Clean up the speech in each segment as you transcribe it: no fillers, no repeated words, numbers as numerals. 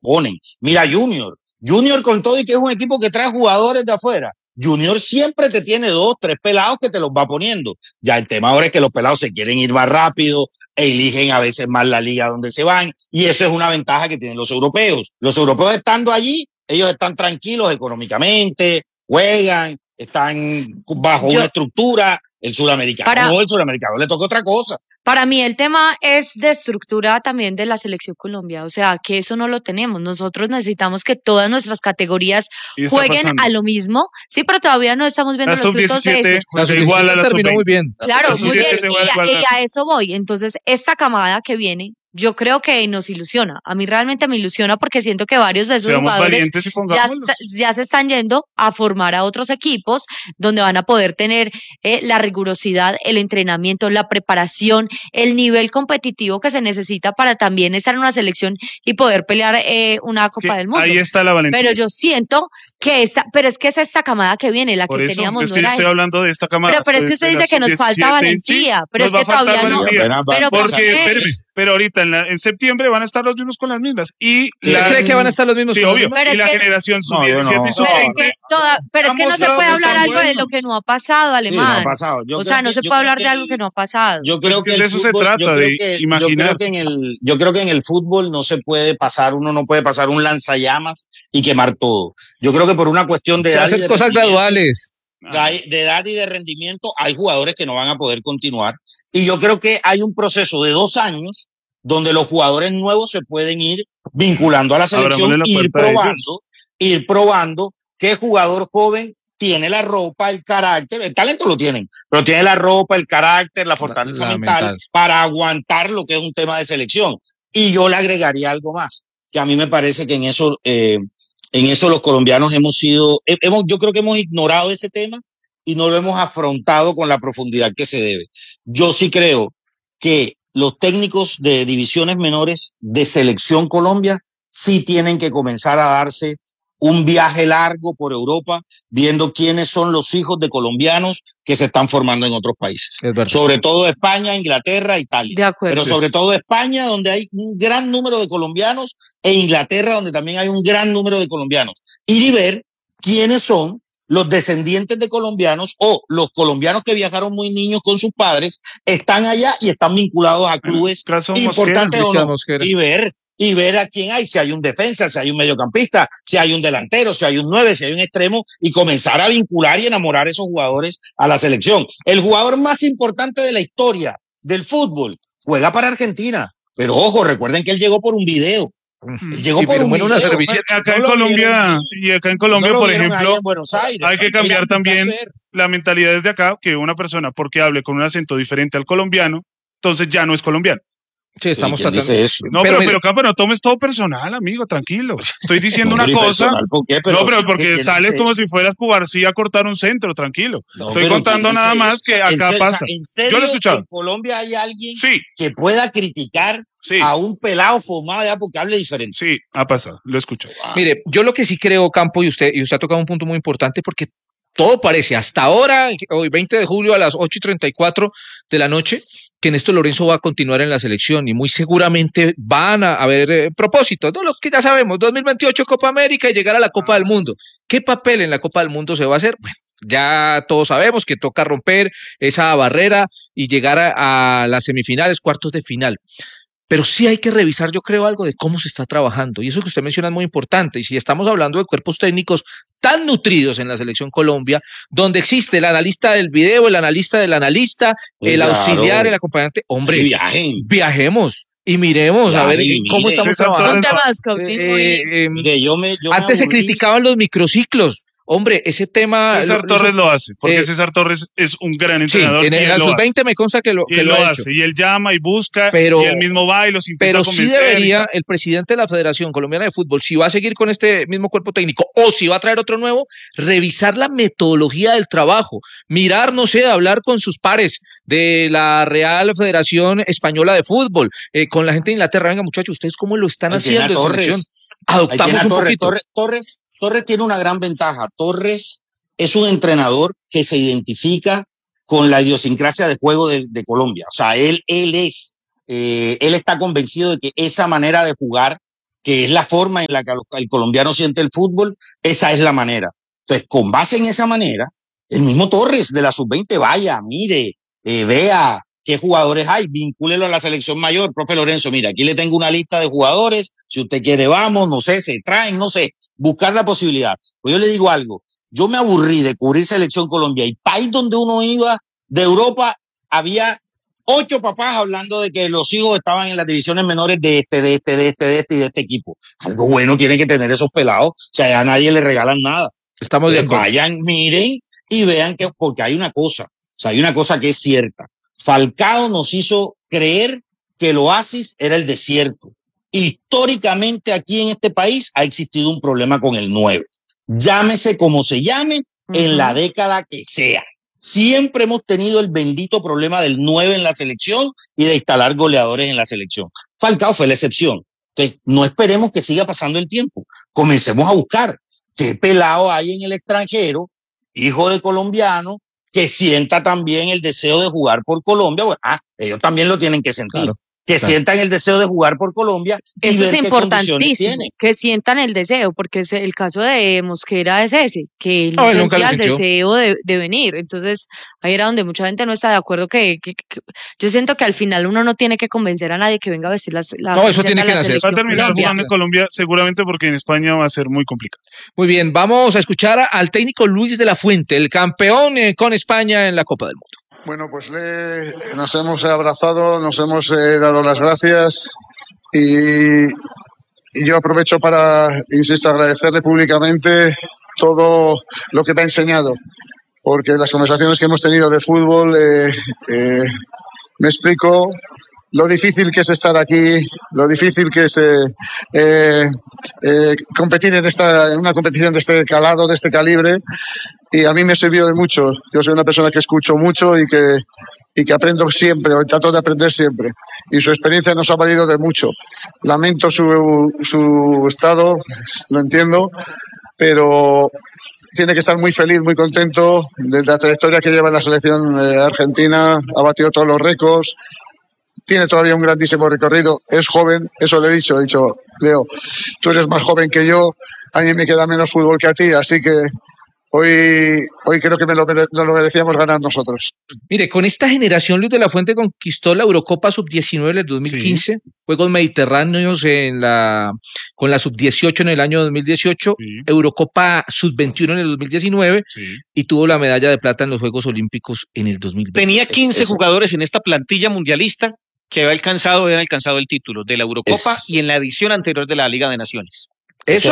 ponen. Mira Junior con todo y que es un equipo que trae jugadores de afuera. Junior siempre te tiene 2, 3 pelados que te los va poniendo. Ya el tema ahora es que los pelados se quieren ir más rápido, eligen a veces más la liga donde se van, y eso es una ventaja que tienen los europeos. Los europeos estando allí, ellos están tranquilos económicamente, juegan, están bajo una estructura. El sudamericano le toca otra cosa. Para mí el tema es de estructura también de la selección Colombia, o sea, que eso no lo tenemos. Nosotros necesitamos que todas nuestras categorías jueguen a lo mismo. Sí, pero todavía no estamos viendo los frutos de eso. La sub-17 terminó muy bien. Claro, muy bien, y a eso voy. Entonces, esta camada que viene, yo creo que nos ilusiona. A mí realmente me ilusiona porque siento que varios de esos jugadores ya se están yendo a formar a otros equipos donde van a poder tener la rigurosidad, el entrenamiento, la preparación, el nivel competitivo que se necesita para también estar en una selección y poder pelear una Copa del Mundo. Ahí está la valentía. Pero yo siento que pero es que es esta camada que viene, la por que eso, teníamos. Es que yo estoy hablando de esta camada. Pero es que usted dice que nos falta valentía, pero es que todavía no. Pero ahorita en septiembre van a estar los mismos con las mismas. ¿Usted cree que van a estar los mismos? Sí, obvio. Y la generación sub-17 y sub-20. Pero es que no se puede hablar algo de lo que no ha pasado, Alemán. Sí, no ha pasado. O sea, no se puede hablar de algo que no ha pasado. Yo creo que de eso se trata, de imaginar. Yo creo que en el fútbol no se puede pasar, uno no puede pasar un lanzallamas y quemar todo. Yo creo que por una cuestión de edad hacer cosas graduales. De edad y de rendimiento, hay jugadores que no van a poder continuar. Y yo creo que hay un proceso de 2 años donde los jugadores nuevos se pueden ir vinculando a la selección, ir probando qué jugador joven tiene la ropa, el carácter, el talento lo tienen, pero tiene la ropa, el carácter, la fortaleza mental para aguantar lo que es un tema de selección. Y yo le agregaría algo más, que a mí me parece que en eso los colombianos yo creo que hemos ignorado ese tema y no lo hemos afrontado con la profundidad que se debe. Yo sí creo que los técnicos de divisiones menores de Selección Colombia sí tienen que comenzar a darse un viaje largo por Europa, viendo quiénes son los hijos de colombianos que se están formando en otros países. Sobre todo España, Inglaterra, Italia. De acuerdo. Pero sobre todo España, donde hay un gran número de colombianos, e Inglaterra, donde también hay un gran número de colombianos. Y ver quiénes son los descendientes de colombianos o los colombianos que viajaron muy niños con sus padres, están allá y están vinculados a clubes importantes o no. Y ver a quién hay, si hay un defensa, si hay un mediocampista, si hay un delantero, si hay un 9, si hay un extremo, y comenzar a vincular y enamorar a esos jugadores a la selección. El jugador más importante de la historia del fútbol juega para Argentina, pero ojo, recuerden que él llegó por un video. Llegó por un video. Acá en Colombia, por ejemplo, hay que cambiar también la mentalidad desde acá, que una persona, porque hable con un acento diferente al colombiano, entonces ya no es colombiano. Sí, estamos tratando eso. No, pero no tomes todo personal, amigo, tranquilo. Estoy diciendo una cosa. Pero porque sales como si fueras Cubarsí a cortar un centro, tranquilo. Estoy contando nada más que acá pasa. ¿En serio, yo lo he escuchado. En Colombia hay alguien que pueda criticar a un pelado fumado ya porque hable diferente? Sí, ha pasado, lo escucho. Mire, yo lo que sí creo, Campo, y usted ha tocado un punto muy importante porque todo parece hasta ahora, hoy 20 de julio a las 8:34 de la noche, que Néstor Lorenzo va a continuar en la selección y muy seguramente van a haber propósitos, ¿no? Los que ya sabemos, 2028 Copa América y llegar a la Copa del Mundo. ¿Qué papel en la Copa del Mundo se va a hacer? Bueno, ya todos sabemos que toca romper esa barrera y llegar a las semifinales, cuartos de final. Pero sí hay que revisar, yo creo, algo de cómo se está trabajando. Y eso que usted menciona es muy importante. Y si estamos hablando de cuerpos técnicos tan nutridos en la Selección Colombia, donde existe el analista del video, el analista del analista, el auxiliar, el acompañante, hombre, viajemos y miremos a ver cómo estamos trabajando. Antes se criticaban los microciclos. Hombre, ese tema... César Torres lo hace, porque César Torres es un gran entrenador. Sí, en la sub-20 me consta que lo hace. Y él llama y busca, y él mismo va y los intenta convencer. Pero sí debería el presidente de la Federación Colombiana de Fútbol, si va a seguir con este mismo cuerpo técnico o si va a traer otro nuevo, revisar la metodología del trabajo, mirar, no sé, hablar con sus pares de la Real Federación Española de Fútbol, con la gente de Inglaterra. Venga, muchachos, ¿ustedes cómo lo están haciendo en selección? Adoptamos un poquito. Torres tiene una gran ventaja. Torres es un entrenador que se identifica con la idiosincrasia de juego de Colombia. O sea, él está convencido de que esa manera de jugar que es la forma en la que el colombiano siente el fútbol, esa es la manera. Entonces, con base en esa manera, el mismo Torres de la sub-20 vaya, mire, vea qué jugadores hay, vincúlelo a la selección mayor. Profe Lorenzo, mira, aquí le tengo una lista de jugadores, si usted quiere vamos, no sé, se traen, no sé, buscar la posibilidad. Pues yo le digo algo, yo me aburrí de cubrir selección Colombia y país donde uno iba de Europa, había 8 papás hablando de que los hijos estaban en las divisiones menores de este equipo. Algo bueno tienen que tener esos pelados, o sea, a nadie le regalan nada. Estamos de acuerdo. Vayan, miren y vean que, porque hay una cosa, o sea, hay una cosa que es cierta. Falcao nos hizo creer que el oasis era el desierto. Históricamente aquí en este país ha existido un problema con el 9. Llámese como se llame, en la década que sea. Siempre hemos tenido el bendito problema del 9 en la selección y de instalar goleadores en la selección. Falcao fue la excepción. Entonces, no esperemos que siga pasando el tiempo. Comencemos a buscar qué pelado hay en el extranjero, hijo de colombiano, que sienta también el deseo de jugar por Colombia. Bueno, ellos también lo tienen que sentir. Claro. Que sientan el deseo de jugar por Colombia. Eso es importantísimo, que sientan el deseo, porque el caso de Mosquera es ese, que él no sentía el deseo de venir. Entonces, ahí era donde mucha gente no está de acuerdo, que yo siento que al final uno no tiene que convencer a nadie que venga a vestir la no, eso tiene que nacer. Va a terminar jugando en Colombia seguramente porque en España va a ser muy complicado. Muy bien, vamos a escuchar al técnico Luis de la Fuente, el campeón con España en la Copa del Mundo. Bueno, pues nos hemos abrazado, nos hemos dado las gracias y yo aprovecho para, insisto, agradecerle públicamente todo lo que me ha enseñado, porque las conversaciones que hemos tenido de fútbol me explico lo difícil que es estar aquí, lo difícil que es competir en una competición de este calado, de este calibre, y a mí me ha servido de mucho. Yo soy una persona que escucho mucho y que aprendo siempre, o trato de aprender siempre, y su experiencia nos ha valido de mucho. Lamento su estado, lo entiendo, pero tiene que estar muy feliz, muy contento de la trayectoria que lleva en la selección argentina, ha batido todos los récords. Tiene todavía un grandísimo recorrido, es joven, eso le he dicho, Leo, tú eres más joven que yo, a mí me queda menos fútbol que a ti, así que hoy creo que nos lo merecíamos ganar nosotros. Mire, con esta generación Luis de la Fuente conquistó la Eurocopa Sub-19 en el 2015, sí. Juegos Mediterráneos con la Sub-18 en el año 2018, sí. Eurocopa Sub-21 en el 2019, sí. Y tuvo la medalla de plata en los Juegos Olímpicos en el 2020. Tenía 15 jugadores en esta plantilla mundialista que habían alcanzado el título de la Eurocopa y en la edición anterior de la Liga de Naciones. Ese es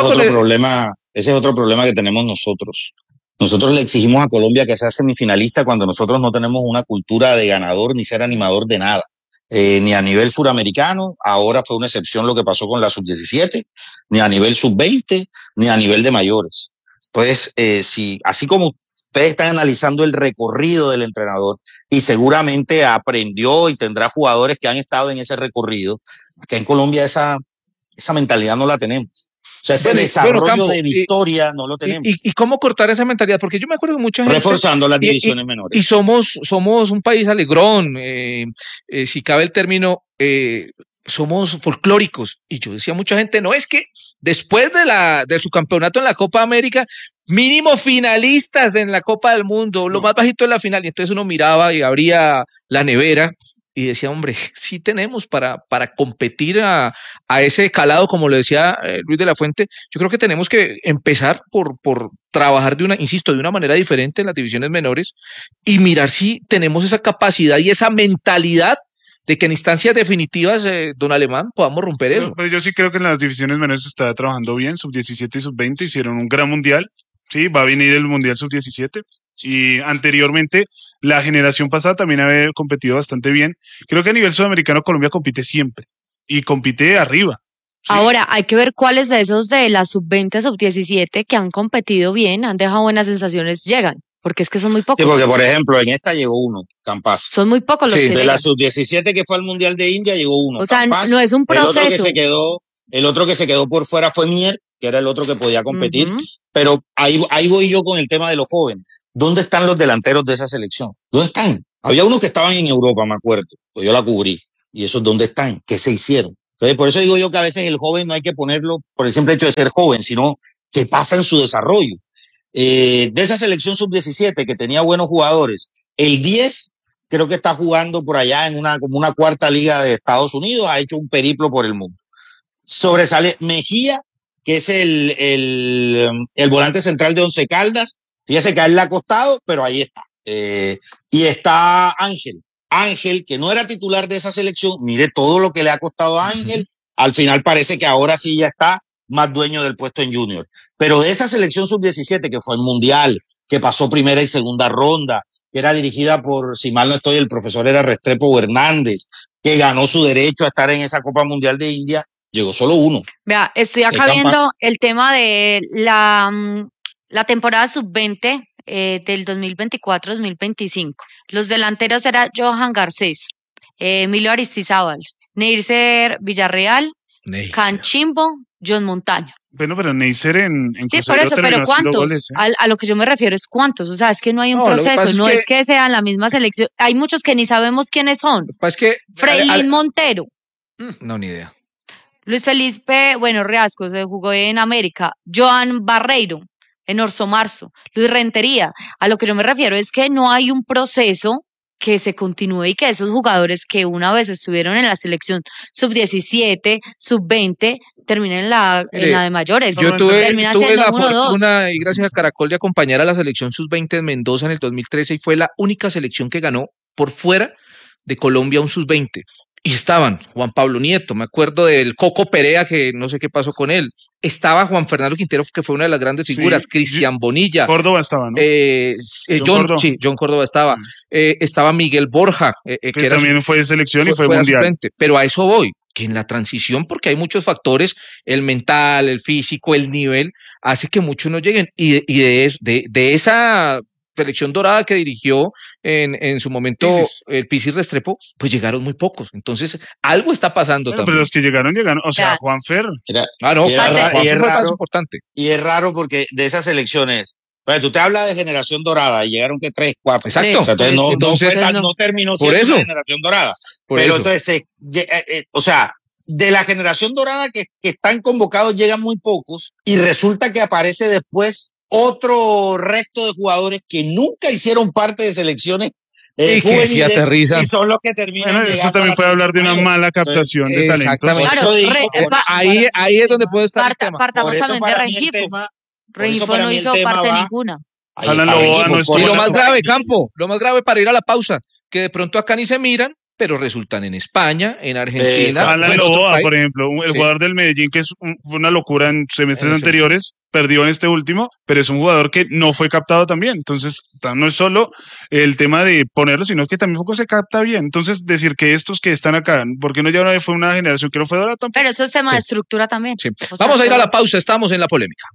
otro problema que tenemos nosotros. Nosotros le exigimos a Colombia que sea semifinalista cuando nosotros no tenemos una cultura de ganador ni ser animador de nada. Ni a nivel suramericano, ahora fue una excepción lo que pasó con la sub-17, ni a nivel sub-20, ni a nivel de mayores. Entonces, así como ustedes están analizando el recorrido del entrenador y seguramente aprendió y tendrá jugadores que han estado en ese recorrido, acá en Colombia esa mentalidad no la tenemos. O sea, ese desarrollo de victoria no lo tenemos. ¿Y cómo cortar esa mentalidad? Porque yo me acuerdo de mucha gente... Reforzando las divisiones menores. Y somos un país alegrón, si cabe el término, somos folclóricos. Y yo decía a mucha gente, no, es que después de su campeonato en la Copa América, mínimo finalistas en la Copa del Mundo, lo más bajito en la final. Y entonces uno miraba y abría la nevera y decía, hombre, sí tenemos para competir a ese calado, como lo decía Luis de la Fuente. Yo creo que tenemos que empezar por trabajar de una manera diferente en las divisiones menores y mirar si tenemos esa capacidad y esa mentalidad de que en instancias definitivas, don Alemán, podamos romper eso. Pero yo sí creo que en las divisiones menores se está trabajando bien, sub-17 y sub-20 hicieron un gran mundial, sí, va a venir el mundial sub-17. Y anteriormente la generación pasada también había competido bastante bien. Creo que a nivel sudamericano Colombia compite siempre y compite arriba. ¿Sí? Ahora hay que ver cuáles de esos de la sub-20, sub-17 que han competido bien, han dejado buenas sensaciones, llegan. Porque es que son muy pocos. Sí, porque por ejemplo en esta llegó uno, Campas. Son muy pocos los que de la sub-17 que fue al Mundial de India llegó uno. O sea, Campas. No es un proceso. El otro que se quedó por fuera fue Mier, que era el otro que podía competir. Pero ahí voy yo con el tema de los jóvenes. ¿Dónde están los delanteros de esa selección? ¿Dónde están? Había unos que estaban en Europa, me acuerdo, pues yo la cubrí. ¿Y esos dónde están? ¿Qué se hicieron? Entonces, por eso digo yo que a veces el joven no hay que ponerlo por el simple hecho de ser joven, sino que pasa en su desarrollo. De esa selección sub-17 que tenía buenos jugadores, el 10 creo que está jugando por allá en como una cuarta liga de Estados Unidos, ha hecho un periplo por el mundo. Sobresale Mejía, que es el volante central de Once Caldas. Fíjese que a él le ha costado, pero ahí está. Y está Ángel, que no era titular de esa selección. Mire todo lo que le ha costado a Ángel. Al final parece que ahora sí ya está más dueño del puesto en Junior. Pero de esa selección sub-17, que fue el mundial, que pasó primera y segunda ronda, que era dirigida por, si mal no estoy, el profesor era Restrepo Hernández, que ganó su derecho a estar en esa Copa Mundial de India, llegó solo uno. Vea, estoy acá viendo el tema de la temporada sub-20 del 2024-2025. Los delanteros eran Johan Garcés, Emilio Aristizábal, Neisser Villarreal, Canchimbo, John Montaño. Bueno, pero Neisser en sí, por eso, pero ¿cuántos? Goles, a lo que yo me refiero es cuántos. O sea, es que no hay un proceso, no es que sean la misma selección. Hay muchos que ni sabemos quiénes son. Es que Freilín Montero. No, ni idea. Luis Felipe, Riascos, se jugó en América. Joan Barreiro, en Orso Marzo. Luis Rentería. A lo que yo me refiero es que no hay un proceso que se continúe y que esos jugadores que una vez estuvieron en la selección sub-17, sub-20, terminen en la de mayores. Yo tuve la fortuna, y gracias a Caracol, de acompañar a la selección sub-20 en Mendoza en el 2013 y fue la única selección que ganó por fuera de Colombia un sub-20. Y estaban Juan Pablo Nieto, me acuerdo del Coco Perea, que no sé qué pasó con él. Estaba Juan Fernando Quintero, que fue una de las grandes figuras. Sí, Cristian Bonilla. Córdoba estaba, ¿no? John Córdoba estaba. Estaba Miguel Borja. que también fue de selección y fue mundial. Pero a eso voy, que en la transición, porque hay muchos factores, el mental, el físico, el nivel, hace que muchos no lleguen. Y de esa selección dorada que dirigió en su momento el Pisis Restrepo, pues llegaron muy pocos. Entonces, algo está pasando también. Pero los que llegaron. O sea, Juanfer. Juanfer fue más importante. Y es raro porque de esas selecciones, tú te hablas de generación dorada y llegaron que 3, 4. Exacto. O sea, no terminó siendo una generación dorada. Pero entonces, o sea, de la generación dorada que están convocados llegan muy pocos y resulta que aparece después otro resto de jugadores que nunca hicieron parte de selecciones juveniles y son los que terminan llegando. Eso también puede hablar de una mala captación de talentos. Ahí es donde puede estar el tema. Partamos también de Rengifo. Rengifo no hizo parte ninguna. Y lo más grave, Campo, lo más grave para ir a la pausa, que de pronto acá ni se miran, pero resultan en España, en Argentina. Alan Loboa, por ejemplo, el jugador del Medellín, que fue una locura en semestres anteriores, perdió en este último, pero es un jugador que no fue captado también. Entonces, no es solo el tema de ponerlo, sino que también poco se capta bien. Entonces, decir que estos que están acá, porque no ya fue una generación que no fue dorada tampoco. Pero eso es tema de estructura también. Sí. Vamos a ir a la pausa, estamos en la polémica.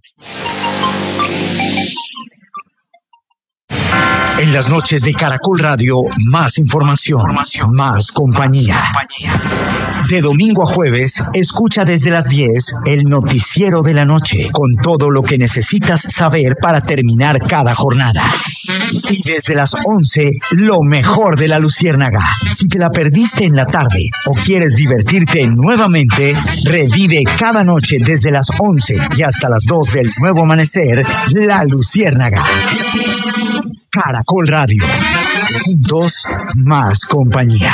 En las noches de Caracol Radio, más información, más compañía. De domingo a jueves, escucha desde las 10 el noticiero de la noche, con todo lo que necesitas saber para terminar cada jornada. Y desde las 11, lo mejor de la Luciérnaga. Si te la perdiste en la tarde o quieres divertirte nuevamente, revive cada noche desde las 11 y hasta las 2 del nuevo amanecer, La Luciérnaga. Caracol Radio. Juntos, más compañía.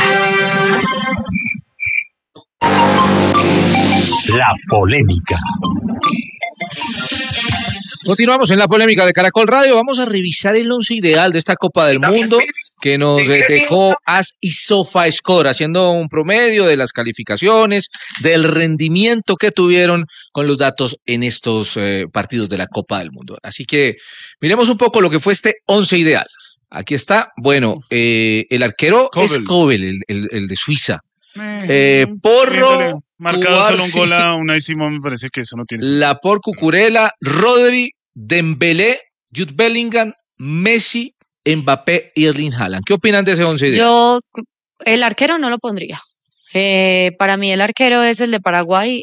La polémica. Continuamos en la polémica de Caracol Radio. Vamos a revisar el 11 ideal de esta Copa del Mundo que nos dejó AS y SofaScore, haciendo un promedio de las calificaciones, del rendimiento que tuvieron con los datos en estos partidos de la Copa del Mundo. Así que miremos un poco lo que fue este 11 ideal. Aquí está, el arquero es Kobel, el de Suiza. Porro, marcado solo un gol a Unai Simón, me parece que eso no tiene sentido. Laporte, Cucurella, Rodri, Dembélé, Jude Bellingham, Messi, Mbappé y Erling Haaland. ¿Qué opinan de ese 11 ideal? Yo, el arquero no lo pondría. Para mí el arquero es el de Paraguay.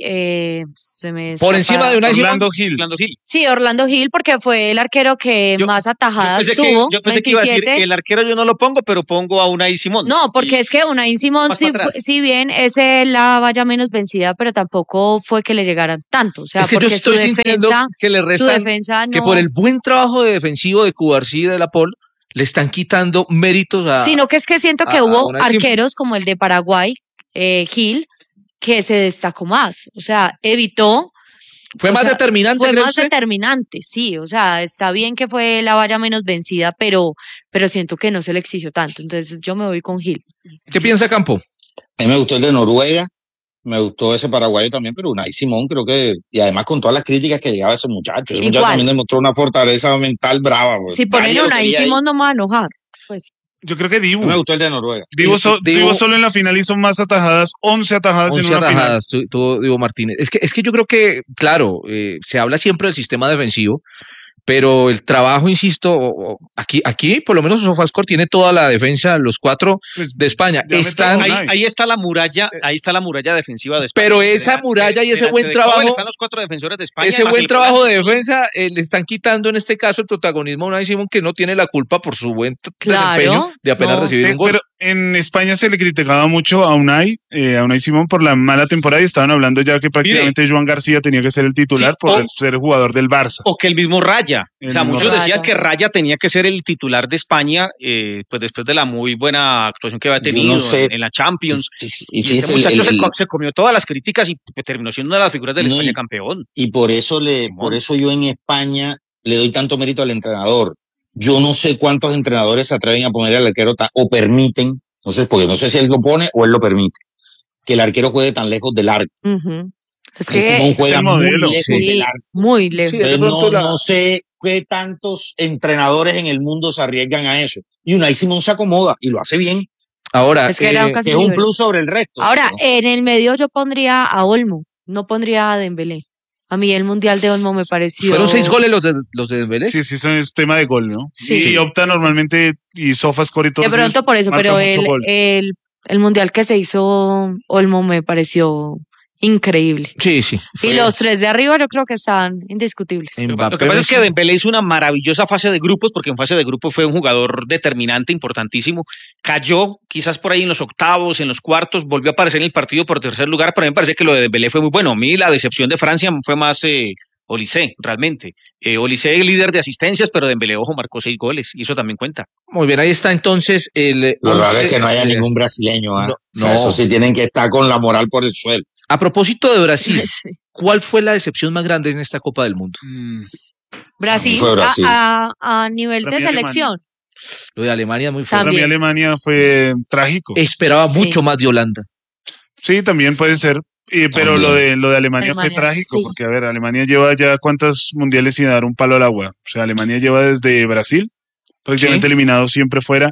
Por encima de Orlando Gil. Sí, Orlando Gil, porque fue el arquero que más atajadas tuvo. Yo pensé que iba a decir, el arquero yo no lo pongo, pero pongo a Unai Simón. No, porque es que Unai Simón, si bien es la valla menos vencida, pero tampoco fue que le llegaran tanto. O sea, es que porque yo estoy sintiendo que le restan, que por el buen trabajo defensivo de Cubarsí y de La Pol, le están quitando méritos a... Sino que es que siento que hubo arqueros como el de Paraguay, Gil, que se destacó más. O sea, evitó... ¿Fue más determinante? Fue más determinante, sí. O sea, está bien que fue la valla menos vencida, pero siento que no se le exigió tanto. Entonces yo me voy con Gil. ¿Qué piensa Campo? A mí me gustó el de Noruega, me gustó ese paraguayo también, pero Unai Simón creo que, y además con todas las críticas que llegaba ese muchacho también demostró una fortaleza mental brava. Pues. Si ponen Unai Simón no me va a enojar, pues. Yo creo que Dibu. Me gustó el de Noruega. Dibu solo en la final hizo más atajadas, 11 atajadas en una final. Tuvo Dibu Martínez. Es que yo creo que, claro, se habla siempre del sistema defensivo, pero el trabajo, insisto, aquí por lo menos Sofascore tiene toda la defensa, los 4 de España. Ahí está la muralla defensiva de España. Pero esa muralla y ese buen trabajo. Están los 4 defensores de España. Ese buen trabajo de defensa le están quitando en este caso el protagonismo a Unai Simón, que no tiene la culpa por su buen desempeño de apenas recibir un gol. Pero en España se le criticaba mucho a Unai Simón por la mala temporada y estaban hablando ya que prácticamente Joan García tenía que ser el titular por ser jugador del Barça. O que el mismo Raya. O sea, muchos decían que Raya tenía que ser el titular de España, pues después de la muy buena actuación que había tenido en la Champions. Y este muchacho se comió todas las críticas y terminó siendo una de las figuras del España campeón. Y por eso yo en España le doy tanto mérito al entrenador. Yo no sé cuántos entrenadores se atreven a poner al arquero o permiten, porque no sé si él lo pone o él lo permite, que el arquero juegue tan lejos del arco. Es que Simón juega muy lejos del arco. Muy lejos. No sé qué tantos entrenadores en el mundo se arriesgan a eso. Y Unai Simón se acomoda y lo hace bien. Ahora, es que es un plus sobre el resto. Ahora, en el medio yo pondría a Olmo, no pondría a Dembélé. A mí el Mundial de Olmo me pareció... ¿Fueron 6 goles los de Dembélé? Sí, es tema de gol, ¿no? Sí. Y opta normalmente, y Sofascore y todo. De pronto por eso, pero el Mundial que se hizo Olmo me pareció increíble. Sí. Y los 3 de arriba yo creo que están indiscutibles. Lo que pasa es que Dembélé hizo una maravillosa fase de grupos, porque en fase de grupos fue un jugador determinante, importantísimo. Cayó quizás por ahí en los octavos, en los cuartos, volvió a aparecer en el partido por tercer lugar, pero a mí me parece que lo de Dembélé fue muy bueno. A mí la decepción de Francia fue más Olise, realmente. Olise es líder de asistencias, pero Dembélé, ojo, marcó 6 goles, y eso también cuenta. Muy bien, ahí está entonces el... Lo raro es que no haya ningún brasileño, ¿eh? No. Eso sí tienen que estar con la moral por el suelo. A propósito de Brasil, ¿cuál fue la decepción más grande en esta Copa del Mundo? Brasil. A nivel de selección. Lo de Alemania es muy fuerte. Para mí Alemania fue trágico. Esperaba mucho más de Holanda. Sí, también puede ser. Pero lo de Alemania fue trágico, porque a ver, Alemania lleva ya cuántos mundiales sin dar un palo al agua. O sea, Alemania lleva desde Brasil, prácticamente eliminado siempre fuera.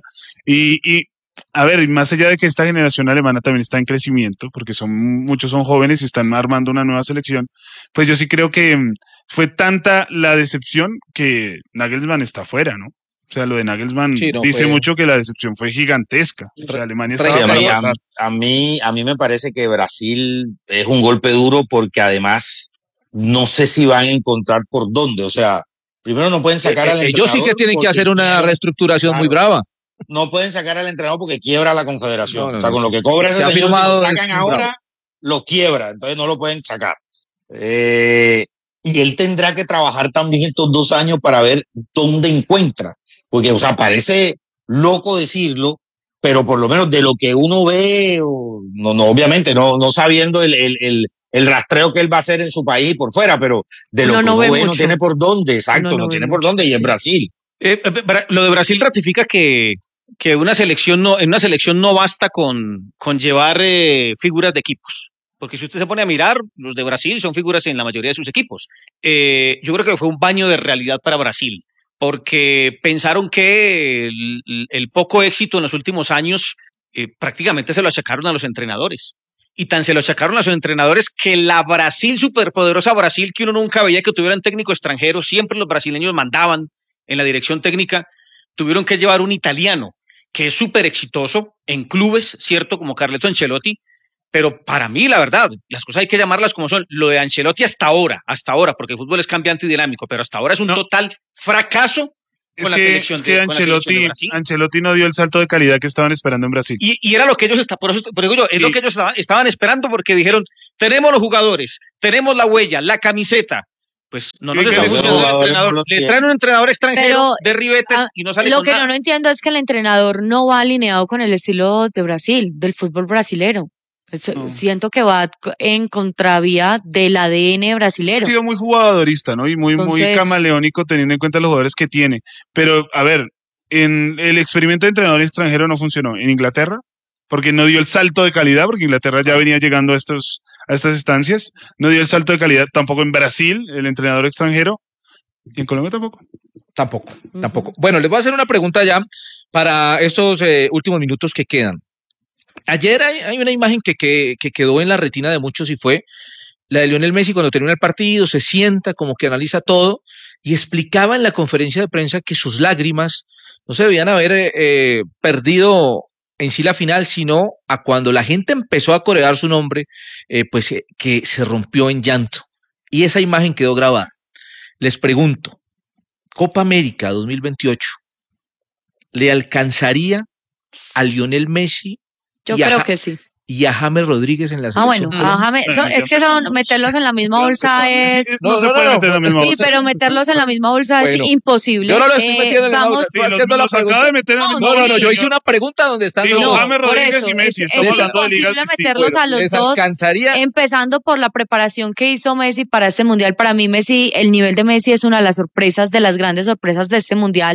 Y a ver, más allá de que esta generación alemana también está en crecimiento, porque muchos son jóvenes y están armando una nueva selección, pues yo sí creo que fue tanta la decepción que Nagelsmann está fuera, ¿no? O sea, lo de Nagelsmann dice mucho que la decepción fue gigantesca. O sea, Alemania estaba para pasar. A mí me parece que Brasil es un golpe duro porque además no sé si van a encontrar por dónde. O sea, primero no pueden sacar al entrenador. Ellos sí que tienen que hacer una reestructuración muy brava. No pueden sacar al entrenador porque quiebra la confederación. O sea, con lo que cobra ese señor, si lo sacan ahora, lo quiebra. Entonces no lo pueden sacar. Y él tendrá que trabajar también estos 2 años para ver dónde encuentra. Porque, o sea, parece loco decirlo, pero por lo menos de lo que uno ve, obviamente no sabiendo el rastreo que él va a hacer en su país y por fuera, pero de lo que uno ve no tiene por dónde, exacto, no tiene por dónde, y en Brasil. Lo de Brasil ratifica que en una selección no basta con llevar figuras de equipos. Porque si usted se pone a mirar, los de Brasil son figuras en la mayoría de sus equipos. Yo creo que fue un baño de realidad para Brasil, porque pensaron que el poco éxito en los últimos años prácticamente se lo achacaron a los entrenadores. Y tan se lo achacaron a los entrenadores que la Brasil, superpoderosa Brasil, que uno nunca veía que tuviera un técnico extranjero, siempre los brasileños mandaban en la dirección técnica, tuvieron que llevar un italiano que es súper exitoso en clubes, ¿cierto? Como Carleto Ancelotti, Pero para mí, la verdad, las cosas hay que llamarlas como son. Lo de Ancelotti hasta ahora, porque el fútbol es cambiante y dinámico, pero hasta ahora es un total fracaso con la selección. Es que Ancelotti no dio el salto de calidad que estaban esperando en Brasil. Y era lo que ellos lo que ellos estaban esperando, porque dijeron, tenemos los jugadores, tenemos la huella, la camiseta. Pues no nos está funcionando. Le traen un entrenador extranjero de ribetes y no sale con nada. Lo que yo no entiendo es que el entrenador no va alineado con el estilo de Brasil, del fútbol brasilero. Siento que va en contravía del ADN brasilero. Ha sido muy jugadorista, ¿no? Y muy camaleónico teniendo en cuenta los jugadores que tiene. Pero, a ver, en el experimento de entrenador extranjero no funcionó. En Inglaterra, porque no dio el salto de calidad, porque Inglaterra ya venía llegando a estas estancias. No dio el salto de calidad tampoco en Brasil, el entrenador extranjero. ¿Y en Colombia tampoco? Tampoco. Bueno, les voy a hacer una pregunta ya para estos últimos minutos que quedan. Ayer hay una imagen que quedó en la retina de muchos y fue la de Lionel Messi cuando termina el partido, se sienta, como que analiza todo y explicaba en la conferencia de prensa que sus lágrimas no se debían haber perdido en sí la final, sino a cuando la gente empezó a corear su nombre, que se rompió en llanto. Y esa imagen quedó grabada. Les pregunto, Copa América 2028, ¿le alcanzaría a Lionel Messi? Yo creo que sí. Y a James Rodríguez en la selección. Bueno, a James, es que meterlos en la misma bolsa es... No se puede meter en la misma bolsa. Sí, pero meterlos en la misma bolsa es imposible. Yo no lo estoy metiendo en la bolsa, estoy haciendo la pregunta. Acaba de meter en la misma bolsa. No, yo hice una pregunta donde están los dos. James Rodríguez y Messi. Es imposible meterlos a los dos, empezando por la preparación que hizo Messi para este Mundial. Para mí, el nivel de Messi es una de las sorpresas, de las grandes sorpresas de este Mundial.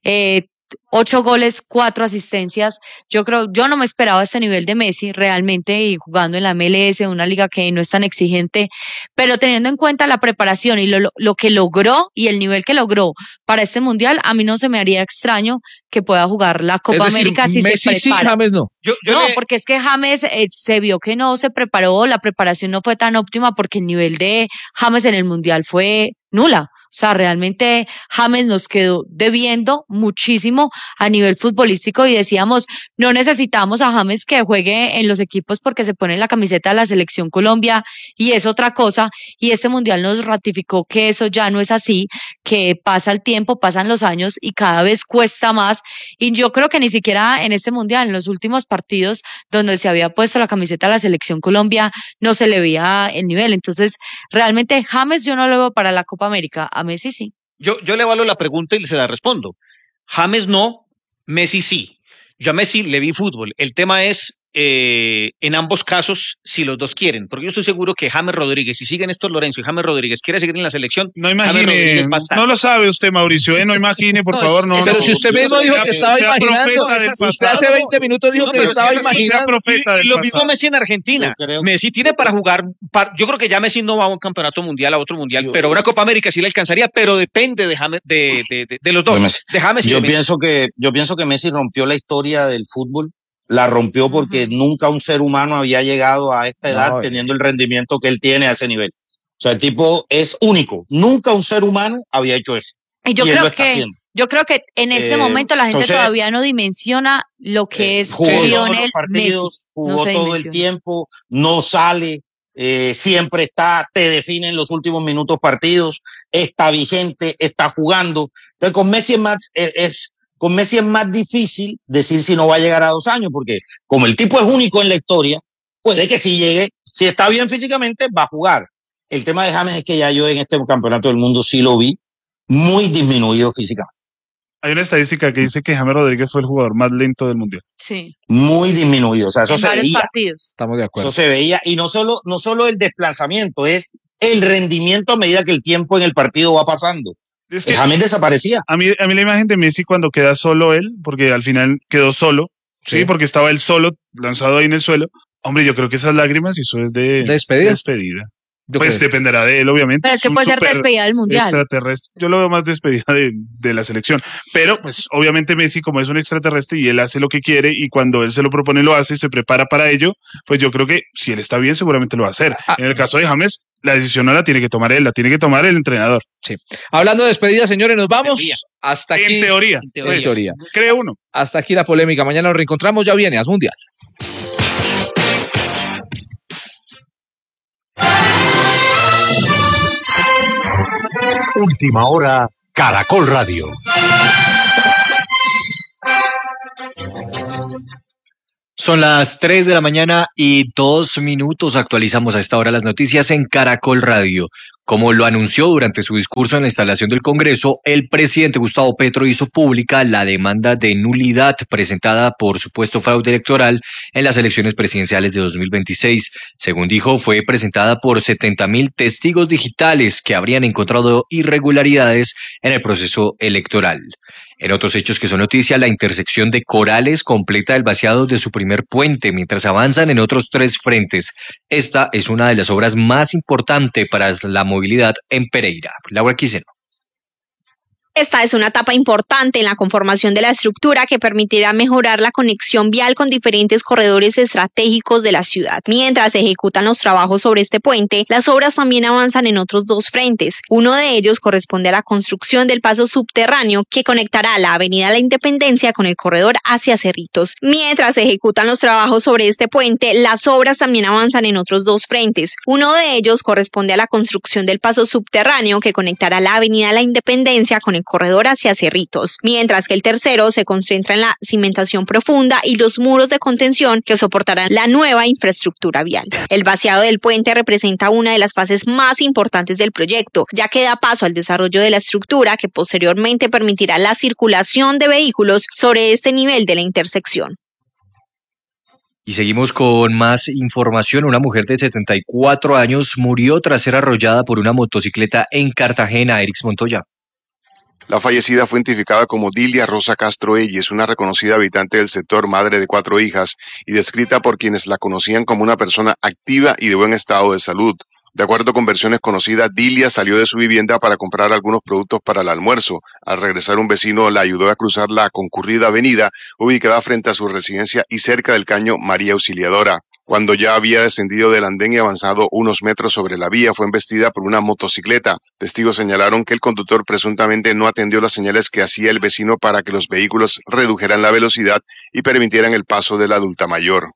8 goles, 4 asistencias. Yo no me esperaba este nivel de Messi realmente, y jugando en la MLS, una liga que no es tan exigente, pero teniendo en cuenta la preparación y lo que logró y el nivel que logró para este Mundial, a mí no se me haría extraño que pueda jugar la Copa América si Messi se prepara. Sí, James no. Porque es que James se vio que no se preparó, la preparación no fue tan óptima porque el nivel de James en el Mundial fue nula. O sea, realmente James nos quedó debiendo muchísimo a nivel futbolístico y decíamos, no necesitamos a James que juegue en los equipos porque se pone la camiseta de la Selección Colombia y es otra cosa, y este Mundial nos ratificó que eso ya no es así, que pasa el tiempo, pasan los años y cada vez cuesta más, y yo creo que ni siquiera en este Mundial, en los últimos partidos donde se había puesto la camiseta de la Selección Colombia, no se le veía el nivel. Entonces, realmente James yo no lo veo para la Copa América. Messi sí. Yo le evalúo la pregunta y se la respondo. James no, Messi sí. Yo a Messi le vi fútbol. El tema es, en ambos casos, si los dos quieren. Porque yo estoy seguro que James Rodríguez, si siguen Néstor Lorenzo y James Rodríguez quiere seguir en la selección, no imagine, no lo sabe usted, Mauricio, no imagine, por favor. No, pero si usted mismo dijo que estaba imaginando, usted hace 20 minutos dijo que estaba imaginando. Y lo mismo Messi en Argentina. Messi tiene para jugar, yo creo que ya Messi no va a un campeonato mundial, a otro mundial, pero una Copa América sí le alcanzaría, pero depende de James, de los dos, de James y de Messi. Yo pienso que Messi rompió la historia del fútbol. La rompió porque nunca un ser humano había llegado a esta edad teniendo el rendimiento que él tiene a ese nivel. O sea, el tipo es único. Nunca un ser humano había hecho eso. Y yo creo que en este momento la gente todavía no dimensiona lo que es Lionel Messi. Jugó todo el tiempo, no sale, siempre está, te define en los últimos minutos partidos, está vigente, está jugando. Entonces con Messi es más difícil decir si no va a llegar a 2 años, porque como el tipo es único en la historia, puede que si llegue, si está bien físicamente, va a jugar. El tema de James es que ya yo en este campeonato del mundo sí lo vi muy disminuido físicamente. Hay una estadística que dice que James Rodríguez fue el jugador más lento del mundial. Sí. Muy disminuido, o sea, eso en se veía. Partidos. Estamos de acuerdo. Eso se veía, y no solo el desplazamiento, es el rendimiento a medida que el tiempo en el partido va pasando. Es que James desaparecía. A mí la imagen de Messi cuando queda solo él, porque al final quedó solo, sí, porque estaba él solo, lanzado ahí en el suelo. Hombre, yo creo que esas lágrimas, eso es de despedida. Pues dependerá de él, obviamente. Pero es que puede ser despedida del mundial. Extraterrestre. Yo lo veo más despedida de la selección. Pero, pues, obviamente Messi, como es un extraterrestre y él hace lo que quiere, y cuando él se lo propone lo hace, se prepara para ello, pues yo creo que si él está bien, seguramente lo va a hacer. En el caso de James, la decisión no la tiene que tomar él, la tiene que tomar el entrenador. Sí. Hablando de despedida, señores, nos vamos hasta aquí. En teoría. Cree uno. Hasta aquí la polémica. Mañana nos reencontramos, ya viene Haz Mundial. Última hora, Caracol Radio. Son las 3 de la mañana y 2 minutos. Actualizamos a esta hora las noticias en Caracol Radio. Como lo anunció durante su discurso en la instalación del Congreso, el presidente Gustavo Petro hizo pública la demanda de nulidad presentada por supuesto fraude electoral en las elecciones presidenciales de 2026. Según dijo, fue presentada por 70.000 testigos digitales que habrían encontrado irregularidades en el proceso electoral. En otros hechos que son noticia, la intersección de Corales completa el vaciado de su primer puente mientras avanzan en otros 3 frentes. Esta es una de las obras más importantes para la movilidad en Pereira. Laura Quiseno. Esta es una etapa importante en la conformación de la estructura que permitirá mejorar la conexión vial con diferentes corredores estratégicos de la ciudad. Mientras se ejecutan los trabajos sobre este puente, las obras también avanzan en otros 2 frentes. Uno de ellos corresponde a la construcción del paso subterráneo que conectará la Avenida La Independencia con el corredor hacia Cerritos. Mientras se ejecutan los trabajos sobre este puente, las obras también avanzan en otros 2 frentes. Uno de ellos corresponde a la construcción del paso subterráneo que conectará la Avenida La Independencia con el corredor hacia Cerritos, mientras que el tercero se concentra en la cimentación profunda y los muros de contención que soportarán la nueva infraestructura vial. El vaciado del puente representa una de las fases más importantes del proyecto, ya que da paso al desarrollo de la estructura que posteriormente permitirá la circulación de vehículos sobre este nivel de la intersección. Y seguimos con más información. Una mujer de 74 años murió tras ser arrollada por una motocicleta en Cartagena. Erix Montoya. La fallecida fue identificada como Dilia Rosa Castro Elles, una reconocida habitante del sector, madre de 4 hijas, y descrita por quienes la conocían como una persona activa y de buen estado de salud. De acuerdo con versiones conocidas, Dilia salió de su vivienda para comprar algunos productos para el almuerzo. Al regresar, un vecino la ayudó a cruzar la concurrida avenida ubicada frente a su residencia y cerca del caño María Auxiliadora. Cuando ya había descendido del andén y avanzado unos metros sobre la vía, fue embestida por una motocicleta. Testigos señalaron que el conductor presuntamente no atendió las señales que hacía el vecino para que los vehículos redujeran la velocidad y permitieran el paso de la adulta mayor.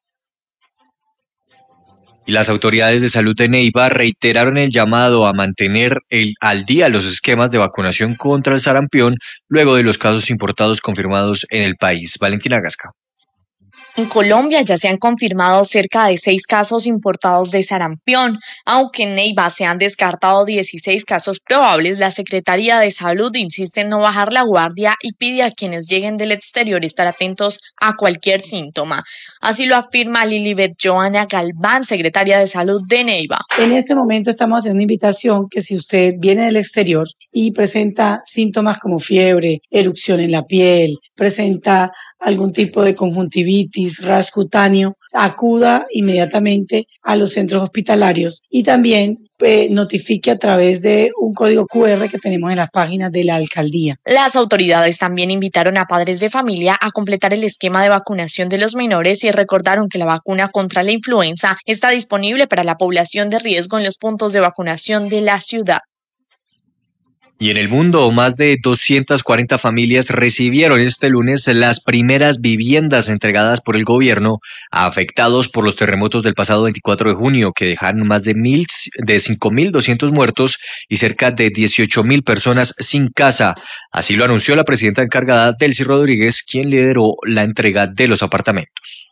Y las autoridades de salud de Neiva reiteraron el llamado a mantener al día los esquemas de vacunación contra el sarampión luego de los casos importados confirmados en el país. Valentina Gasca. En Colombia ya se han confirmado cerca de 6 casos importados de sarampión. Aunque en Neiva se han descartado 16 casos probables, la Secretaría de Salud insiste en no bajar la guardia y pide a quienes lleguen del exterior estar atentos a cualquier síntoma. Así lo afirma Lilibet Joana Galván, secretaria de Salud de Neiva. En este momento estamos haciendo una invitación que si usted viene del exterior y presenta síntomas como fiebre, erupción en la piel, presenta algún tipo de conjuntivitis, rash cutáneo, acuda inmediatamente a los centros hospitalarios y también notifique a través de un código QR que tenemos en las páginas de la alcaldía. Las autoridades también invitaron a padres de familia a completar el esquema de vacunación de los menores y recordaron que la vacuna contra la influenza está disponible para la población de riesgo en los puntos de vacunación de la ciudad. Y en el mundo, más de 240 familias recibieron este lunes las primeras viviendas entregadas por el gobierno a afectados por los terremotos del pasado 24 de junio, que dejaron más de 5.200 muertos y cerca de 18.000 personas sin casa. Así lo anunció la presidenta encargada, Delcy Rodríguez, quien lideró la entrega de los apartamentos.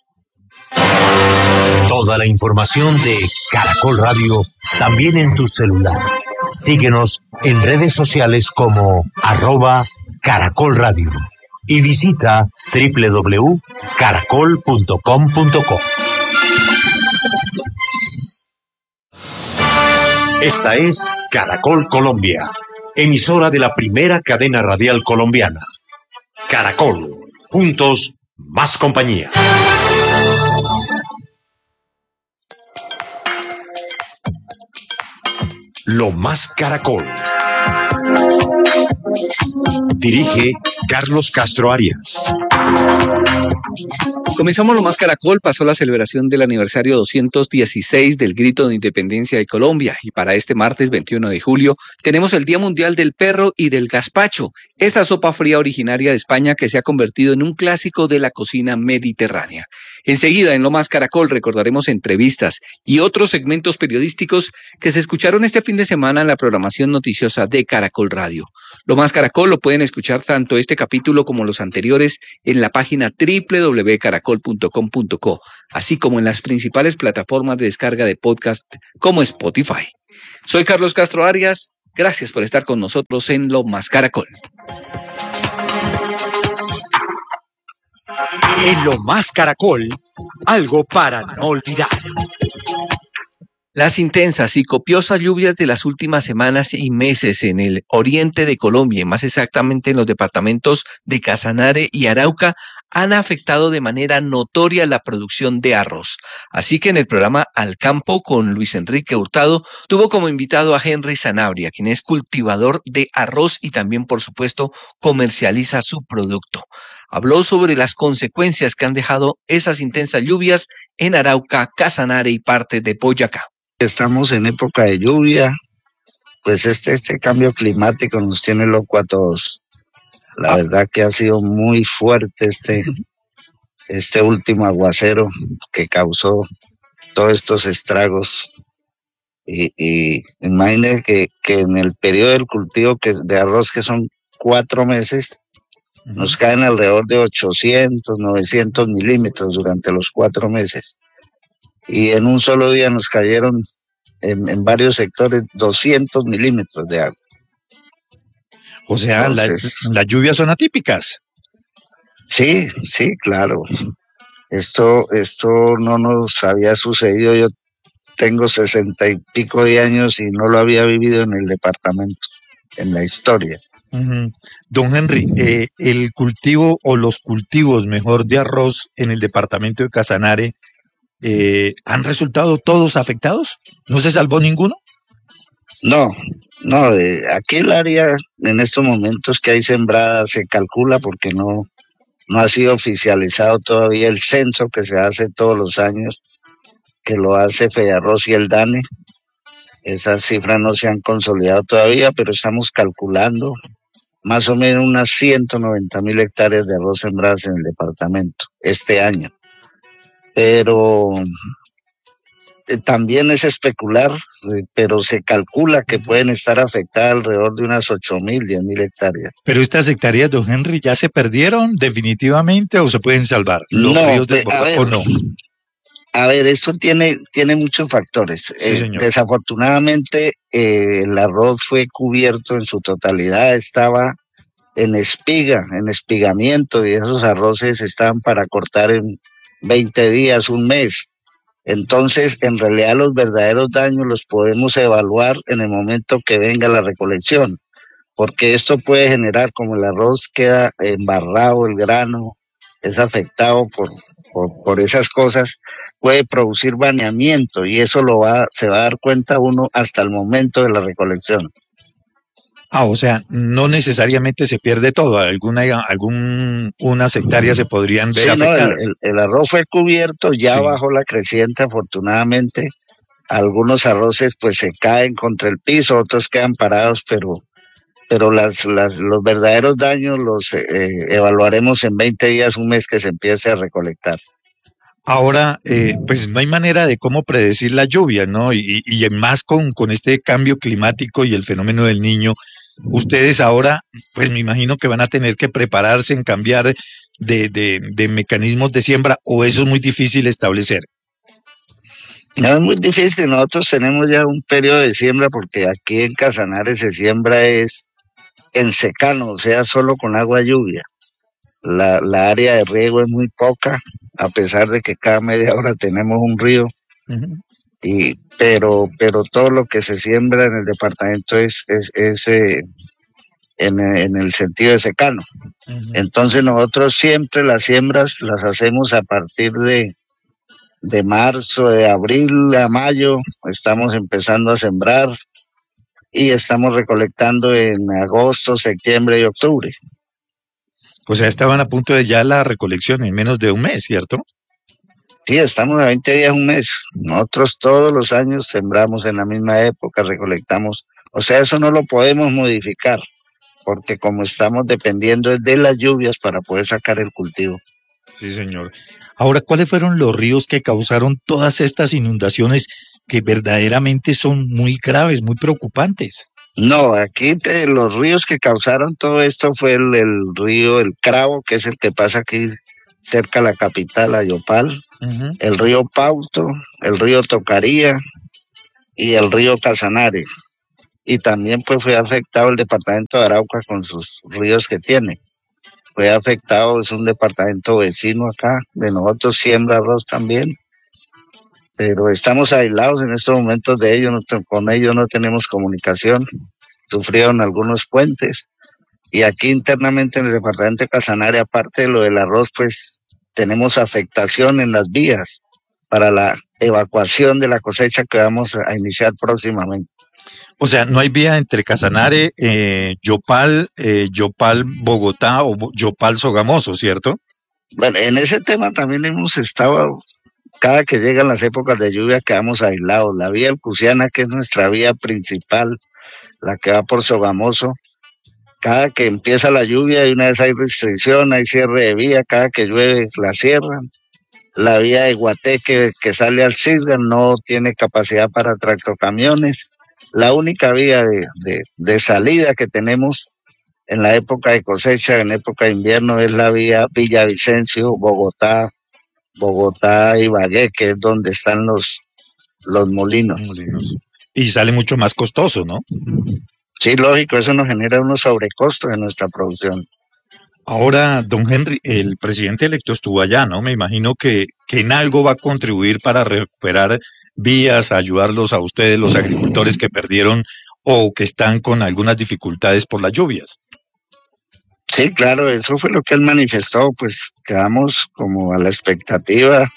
Toda la información de Caracol Radio también en tu celular. Síguenos en redes sociales como @Caracol Radio y visita www.caracol.com.co. Esta es Caracol Colombia, emisora de la primera cadena radial colombiana. Caracol, juntos, más compañía. Lo más Caracol. Dirige Carlos Castro Arias. Comenzamos lo más Caracol, pasó la celebración del aniversario 216 del Grito de Independencia de Colombia y para este martes 21 de julio tenemos el Día Mundial del Perro y del Gazpacho, esa sopa fría originaria de España que se ha convertido en un clásico de la cocina mediterránea. Enseguida en lo más Caracol recordaremos entrevistas y otros segmentos periodísticos que se escucharon este fin de semana en la programación noticiosa de Caracol Radio. Lo más Caracol lo pueden escuchar tanto este capítulo como los anteriores en la página www.caracol.com.co, así como en las principales plataformas de descarga de podcast como Spotify. Soy Carlos Castro Arias, gracias por estar con nosotros en Lo Más Caracol. En Lo Más Caracol, algo para no olvidar. Las intensas y copiosas lluvias de las últimas semanas y meses en el oriente de Colombia, más exactamente en los departamentos de Casanare y Arauca, han afectado de manera notoria la producción de arroz. Así que en el programa Al Campo con Luis Enrique Hurtado tuvo como invitado a Henry Sanabria, quien es cultivador de arroz y también, por supuesto, comercializa su producto. Habló sobre las consecuencias que han dejado esas intensas lluvias en Arauca, Casanare y parte de Boyacá. Estamos en época de lluvia, pues este cambio climático nos tiene loco a todos. La verdad que ha sido muy fuerte este último aguacero que causó todos estos estragos. Y imagine que en el periodo del cultivo de arroz, que son 4 meses, nos caen alrededor de 800, 900 milímetros durante los 4 meses. Y en un solo día nos cayeron en varios sectores 200 milímetros de agua. O sea, entonces, las lluvias son atípicas. Sí, claro. Esto no nos había sucedido. Yo tengo 60 y pico de años y no lo había vivido en el departamento, en la historia. Don Henry, el cultivo o los cultivos, mejor, de arroz en el departamento de Casanare, ¿han resultado todos afectados? ¿No se salvó ninguno? No, aquí el área en estos momentos que hay sembrada se calcula porque no ha sido oficializado todavía el censo que se hace todos los años, que lo hace Fedearroz y el DANE. Esas cifras no se han consolidado todavía, pero estamos calculando más o menos unas 190.000 hectáreas de arroz sembradas en el departamento este año. Pero también es especular, pero se calcula que pueden estar afectadas alrededor de unas 8.000, 10.000 hectáreas. ¿Pero estas hectáreas, don Henry, ya se perdieron definitivamente o se pueden salvar? ¿Los ríos desbordados o no? A ver, esto tiene muchos factores. Sí, desafortunadamente, el arroz fue cubierto en su totalidad, estaba en espiga, en espigamiento, y esos arroces estaban para cortar en 20 días, un mes. Entonces, en realidad los verdaderos daños los podemos evaluar en el momento que venga la recolección, porque esto puede generar, como el arroz queda embarrado, el grano es afectado por esas cosas, puede producir baneamiento y eso se va a dar cuenta uno hasta el momento de la recolección. O sea, no necesariamente se pierde todo, unas hectáreas se podrían ver afectadas. No, el arroz fue cubierto ya bajo la creciente, afortunadamente. Algunos arroces pues se caen contra el piso, otros quedan parados, pero los verdaderos daños los evaluaremos en 20 días, un mes que se empiece a recolectar. Ahora, pues no hay manera de cómo predecir la lluvia, ¿no? Y más con este cambio climático y el fenómeno del Niño, ustedes ahora, pues me imagino que van a tener que prepararse en cambiar de mecanismos de siembra, o eso es muy difícil establecer. No, es muy difícil. Nosotros tenemos ya un periodo de siembra porque aquí en Casanare se siembra es en secano, o sea, solo con agua lluvia. La área de riego es muy poca, a pesar de que cada media hora tenemos un río. Pero todo lo que se siembra en el departamento es en el sentido de secano. Entonces nosotros siempre las siembras las hacemos a partir de marzo, de abril a mayo, estamos empezando a sembrar y estamos recolectando en agosto, septiembre y octubre. O sea, estaban a punto de ya la recolección en menos de un mes, ¿cierto? Sí, estamos a 20 días, un mes. Nosotros todos los años sembramos en la misma época, recolectamos. O sea, eso no lo podemos modificar, porque como estamos dependiendo de las lluvias para poder sacar el cultivo. Sí, señor. Ahora, ¿cuáles fueron los ríos que causaron todas estas inundaciones que verdaderamente son muy graves, muy preocupantes? No, aquí los ríos que causaron todo esto fue el río El Cravo, que es el que pasa aquí cerca de la capital, Ayopal, el río Pauto, el río Tocaría y el río Casanare. Y también pues fue afectado el departamento de Arauca con sus ríos que tiene. Fue afectado, es un departamento vecino acá, de nosotros siembra arroz también, pero estamos aislados en estos momentos de ellos, con ellos no tenemos comunicación, sufrieron algunos puentes, y aquí internamente en el departamento de Casanare, aparte de lo del arroz, pues tenemos afectación en las vías para la evacuación de la cosecha que vamos a iniciar próximamente. O sea, no hay vía entre Casanare, Yopal, Bogotá o Yopal, Sogamoso, ¿cierto? Bueno, en ese tema también hemos estado, cada que llegan las épocas de lluvia quedamos aislados. La vía Elcusiana, que es nuestra vía principal, la que va por Sogamoso, cada que empieza la lluvia y una vez hay restricción, hay cierre de vía, cada que llueve la cierran. La vía de Guateque que sale al Cisga no tiene capacidad para tractocamiones. La única vía de salida que tenemos en la época de cosecha, en época de invierno, es la vía Villavicencio, Bogotá, Ibagué, que es donde están los molinos. Y sale mucho más costoso, ¿no? Sí, lógico, eso nos genera unos sobrecostos en nuestra producción. Ahora, don Henry, el presidente electo estuvo allá, ¿no? Me imagino que en algo va a contribuir para recuperar vías, ayudarlos a ustedes, los agricultores que perdieron o que están con algunas dificultades por las lluvias. Sí, claro, eso fue lo que él manifestó, pues quedamos como a la expectativa.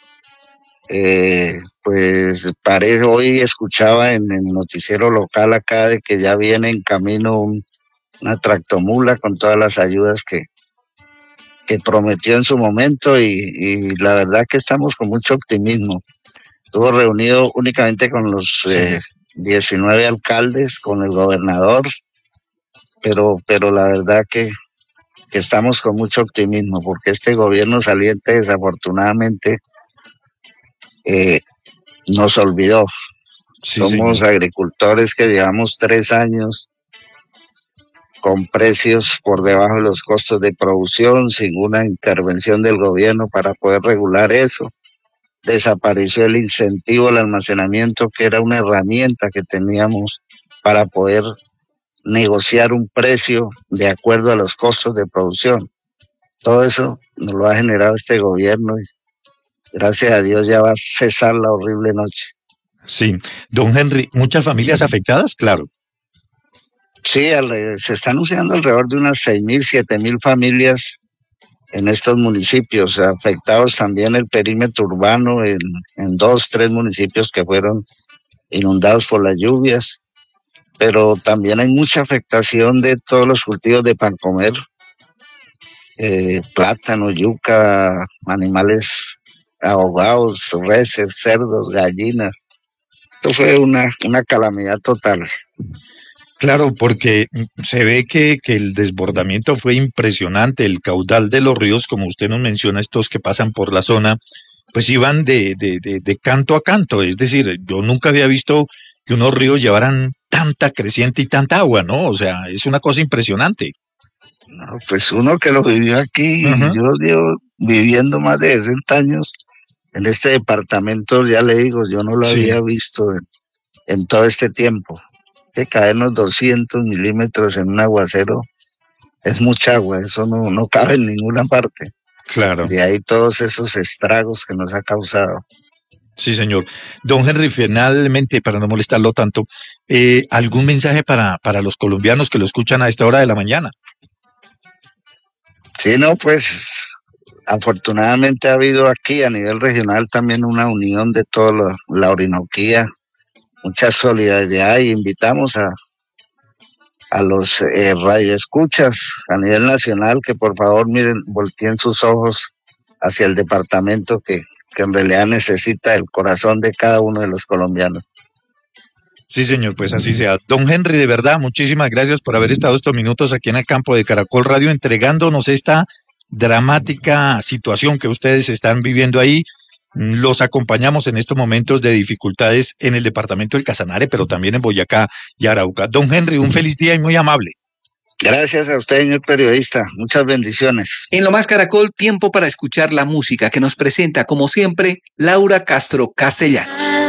Pues parece, hoy escuchaba en el noticiero local acá de que ya viene en camino una tractomula con todas las ayudas que prometió en su momento y la verdad que estamos con mucho optimismo. Estuvo reunido únicamente con los 19 alcaldes, con el gobernador, pero la verdad que estamos con mucho optimismo porque este gobierno saliente desafortunadamente nos olvidó. Somos agricultores que llevamos 3 años con precios por debajo de los costos de producción, sin una intervención del gobierno para poder regular eso. Desapareció el incentivo al almacenamiento, que era una herramienta que teníamos para poder negociar un precio de acuerdo a los costos de producción. Todo eso nos lo ha generado este gobierno y gracias a Dios ya va a cesar la horrible noche. Sí, don Henry, ¿muchas familias afectadas? Claro. Sí, se están anunciando alrededor de unas 6.000, 7.000 familias en estos municipios, afectados también el perímetro urbano en 2, 3 municipios que fueron inundados por las lluvias, pero también hay mucha afectación de todos los cultivos de pan comer, plátano, yuca, animales ahogados, reses, cerdos, gallinas. Esto fue una calamidad total. Claro, porque se ve que el desbordamiento fue impresionante, el caudal de los ríos, como usted nos menciona, estos que pasan por la zona, pues iban de canto a canto, es decir, yo nunca había visto que unos ríos llevaran tanta creciente y tanta agua, ¿no? O sea, es una cosa impresionante. No, pues uno que lo vivió aquí, yo llevo viviendo más de 60 años en este departamento, ya le digo, yo no lo había visto en todo este tiempo. Que caernos 200 milímetros en un aguacero es mucha agua, eso no cabe en ninguna parte. Claro. De ahí todos esos estragos que nos ha causado. Sí, señor. Don Henry, finalmente, para no molestarlo tanto, ¿algún mensaje para los colombianos que lo escuchan a esta hora de la mañana? Sí, no, pues afortunadamente ha habido aquí a nivel regional también una unión de toda la Orinoquía, mucha solidaridad y invitamos a los radioescuchas a nivel nacional que por favor miren, volteen sus ojos hacia el departamento que en realidad necesita el corazón de cada uno de los colombianos. Sí, señor, pues así sea. Don Henry, de verdad, muchísimas gracias por haber estado estos minutos aquí en el campo de Caracol Radio entregándonos esta dramática situación que ustedes están viviendo ahí. Los acompañamos en estos momentos de dificultades en el departamento del Casanare, pero también en Boyacá y Arauca. Don Henry, un feliz día y muy amable. Gracias a usted, señor periodista. Muchas bendiciones. En Lo Más Caracol, tiempo para escuchar la música que nos presenta, como siempre, Laura Castro Castellanos.